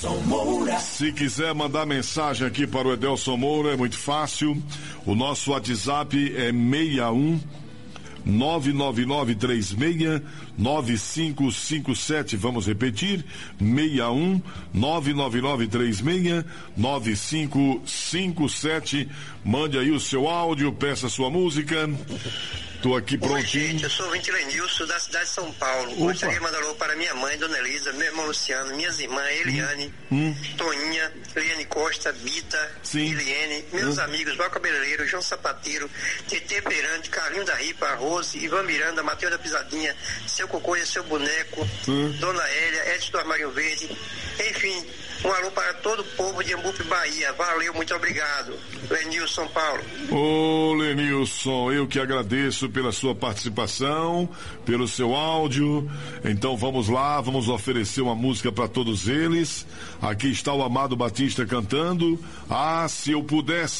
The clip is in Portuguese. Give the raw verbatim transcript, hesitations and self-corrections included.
Edelson Moura. Se quiser mandar mensagem aqui para o Edelson Moura, é muito fácil. O nosso WhatsApp é seis um nove nove nove três seis nove cinco cinco sete. Vamos repetir: seis um nove nove nove três seis nove cinco cinco sete. Mande aí o seu áudio, peça sua música. Tô aqui prontinho. Oi, gente, eu sou o Vinte Lenilson, da cidade de São Paulo. Opa. Gostaria de mandar alô para minha mãe, Dona Elisa, meu irmão Luciano, minhas irmãs Eliane, hum. Toninha, Eliane Costa, Bita, Sim. Eliane, meus hum. amigos Val Cabeleireiro, João Sapateiro, Tetê Perante, Carlinho da Ripa, Rose, Ivan Miranda, Mateus da Pisadinha, Seu Cocoia, Seu Boneco, hum. Dona Hélia, Edson do Armário Verde, enfim, um alô para todo o povo de Ambupe, Bahia. Valeu, muito obrigado. Lenilson, São Paulo. Ô, Lenilson, eu que agradeço pela sua participação, pelo seu áudio. Então vamos lá, vamos oferecer uma música para todos eles. Aqui está o Amado Batista cantando Ah, se eu pudesse.